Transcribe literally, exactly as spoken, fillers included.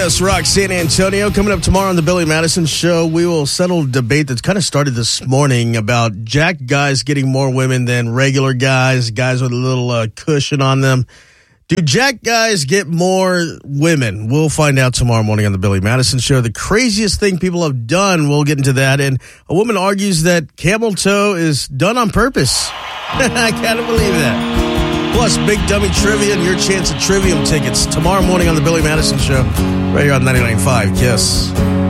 Yes, Rock San Antonio. Coming up tomorrow on the Billy Madison Show, we will settle a debate that's kind of started this morning about jack guys getting more women than regular guys, guys with a little uh, cushion on them. Do jack guys get more women? We'll find out tomorrow morning on the Billy Madison Show. The craziest thing people have done, we'll get into that. And a woman argues that camel toe is done on purpose. I can't believe that. Plus, Big Dummy Trivia and your chance at Trivium tickets tomorrow morning on the Billy Madison Show, right here on ninety-nine point five KISS.